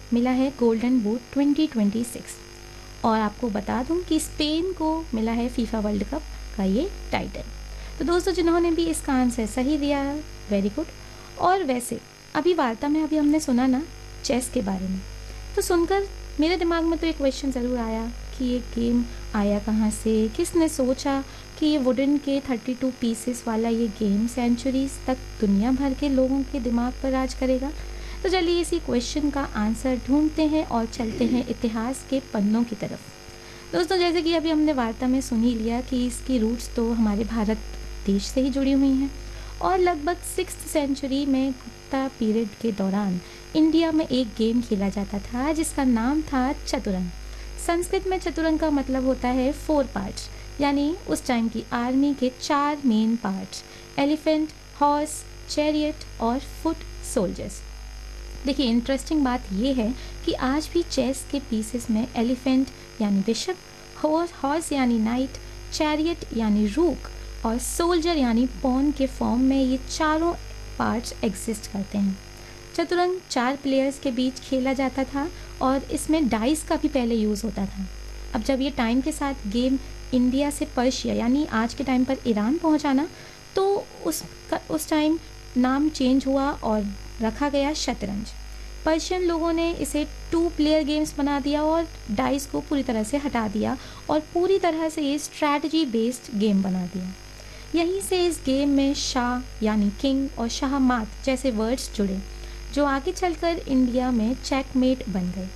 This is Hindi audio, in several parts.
मिला है गोल्डन बूट 2026। और आपको बता दूं कि स्पेन को मिला है फीफा वर्ल्ड कप का ये टाइटल। तो दोस्तों जिन्होंने भी इसका आंसर सही दिया है, वेरी गुड। और वैसे अभी वार्ता में अभी हमने सुना ना चेस के बारे में, तो सुनकर मेरे दिमाग में तो एक क्वेश्चन ज़रूर आया कि ये गेम आया कहाँ से, किसने सोचा कि ये वुडन के 32 पीसेस वाला ये गेम सेंचुरीज तक दुनिया भर के लोगों के दिमाग पर राज करेगा। तो चलिए इसी क्वेश्चन का आंसर ढूंढते हैं और चलते हैं इतिहास के पन्नों की तरफ। दोस्तों जैसे कि अभी हमने वार्ता में सुन ही लिया कि इसकी रूट्स तो हमारे भारत देश से ही जुड़ी हुई हैं और लगभग 6th सेंचुरी में गुप्ता पीरियड के दौरान इंडिया में एक गेम खेला जाता था जिसका नाम था चतुरंग। संस्कृत में चतुरंग का मतलब होता है 4 पार्ट्स, यानी उस टाइम की आर्मी के 4 main parts, elephant, horse, chariot और फुट सोल्जर्स। देखिए इंटरेस्टिंग बात यह है कि आज भी चेस के पीसेस में एलिफेंट यानी बिशप, हॉर्स यानी नाइट, चैरियट यानी रूक और सोल्जर यानी पॉन के फॉर्म में ये चारों पार्ट्स एग्जिस्ट करते हैं। चतुरंग 4 प्लेयर्स के बीच खेला जाता था और इसमें डाइस का भी पहले यूज़ होता था। अब जब ये टाइम के साथ गेम इंडिया से पर्शिया यानी आज के टाइम पर ईरान पहुंचा ना, तो उस टाइम नाम चेंज हुआ और रखा गया शतरंज। पर्शियन लोगों ने इसे 2 प्लेयर गेम्स बना दिया और डाइस को पूरी तरह से हटा दिया और पूरी तरह से ये स्ट्रैटेजी बेस्ड गेम बना दिया। यहीं से इस गेम में शाह यानी किंग और शाहमात जैसे वर्ड्स जुड़े जो आगे चलकर इंडिया में चेकमेट बन गए।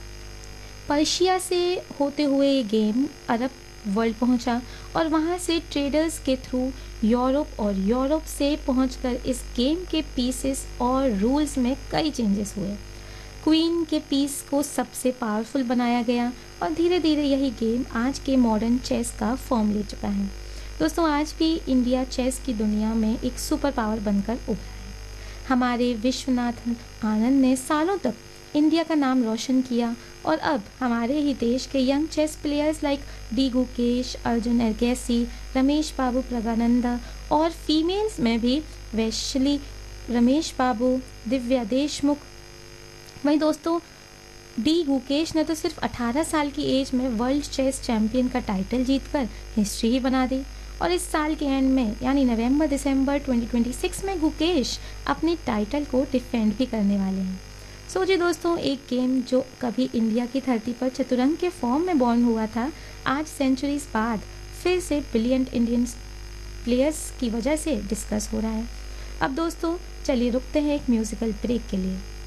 पर्शिया से होते हुए ये गेम अरब वर्ल्ड पहुंचा और वहां से ट्रेडर्स के थ्रू यूरोप और यूरोप से पहुंचकर इस गेम के पीसेस और रूल्स में कई चेंजेस हुए। क्वीन के पीस को सबसे पावरफुल बनाया गया और धीरे धीरे यही गेम आज के मॉडर्न चेस का फॉर्म ले चुका है। दोस्तों आज भी इंडिया चेस की दुनिया में एक सुपर पावर बनकर उभरा है। हमारे विश्वनाथन आनंद ने सालों तक इंडिया का नाम रोशन किया और अब हमारे ही देश के young chess players like D Gukesh, Arjun एरगैसी, Ramesh बाबू प्रज्ञानंदा और फीमेल्स में भी वैशाली, रमेश बाबू, दिव्या देशमुख। वहीं दोस्तों डी गुकेश ने तो सिर्फ 18 साल की एज में वर्ल्ड चेस चैंपियन का टाइटल जीतकर हिस्ट्री ही बना दी और इस साल के एंड में यानी नवंबर-दिसंबर 2026 में गुकेश अपनी टाइटल को डिफेंड भी करने वाले हैं। सोचिए दोस्तों एक गेम जो कभी इंडिया की धरती पर चतुरंग के फॉर्म में बॉर्न हुआ था, आज सेंचुरीज बाद फिर से ब्रिलियंट इंडियन प्लेयर्स की वजह से डिस्कस हो रहा है। अब दोस्तों चलिए रुकते हैं एक म्यूजिकल ब्रेक के लिए।